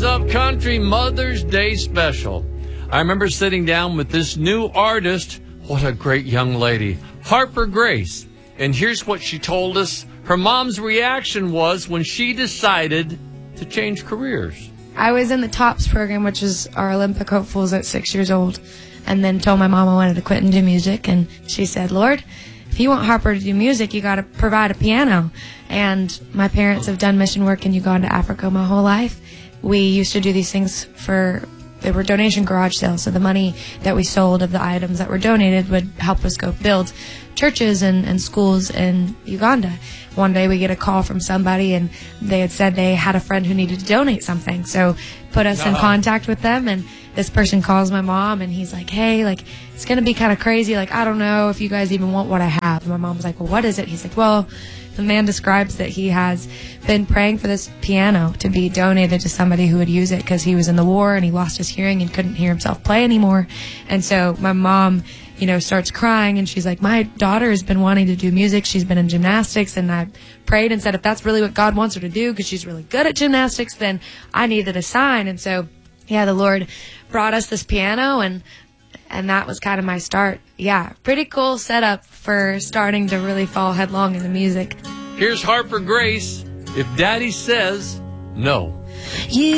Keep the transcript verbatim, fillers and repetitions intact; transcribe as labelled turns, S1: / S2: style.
S1: Up Country Mother's Day special. I remember sitting down with this new artist. What a great young lady, Harper Grace. And here's what she told us her mom's reaction was when she decided to change careers.
S2: I was in the TOPS program, which is our Olympic hopefuls at six years old, and then told my mom I wanted to quit and do music. And she said, Lord, if you want Harper to do music, you got to provide a piano. And my parents have done mission work in Uganda, Africa my whole life. We used to do these things for, they were donation garage sales. So the money that we sold of the items that were donated would help us go build churches and, and schools in Uganda. One day we get a call from somebody and they had said they had a friend who needed to donate something. So put us uh-huh. in contact with them, and this person calls my mom and he's like, hey, like, it's going to be kind of crazy. Like, I don't know if you guys even want what I have. And my mom's like, well, what is it? He's like, well, the man describes that he has been praying for this piano to be donated to somebody who would use it because he was in the war and he lost his hearing and couldn't hear himself play anymore. And so my mom, you know, starts crying and she's like, my daughter has been wanting to do music. She's been in gymnastics, and I prayed and said, if that's really what God wants her to do, because she's really good at gymnastics, then I needed a sign. And so, yeah, the Lord brought us this piano, and and that was kind of my start. Yeah, pretty cool setup for starting to really fall headlong into music.
S1: Here's Harper Grace, If Daddy Says No.
S2: You